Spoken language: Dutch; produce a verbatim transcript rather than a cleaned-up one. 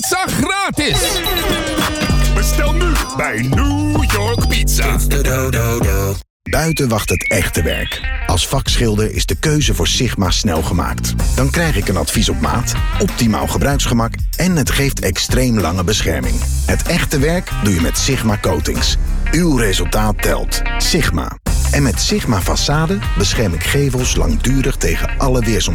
Pizza gratis! Bestel nu bij New York Pizza. Buiten wacht het echte werk. Als vakschilder is de keuze voor Sigma snel gemaakt. Dan krijg ik een advies op maat, optimaal gebruiksgemak en het geeft extreem lange bescherming. Het echte werk doe je met Sigma Coatings. Uw resultaat telt. Sigma. En met Sigma Façade bescherm ik gevels langdurig tegen alle weersomstandigheden.